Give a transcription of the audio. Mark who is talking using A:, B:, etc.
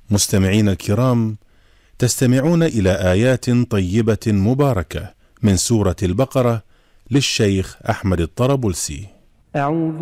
A: مستمعين الكرام، تستمعون إلى آيات طيبة مباركة من سورة البقرة للشيخ أحمد الطرابلسي.
B: أعوذ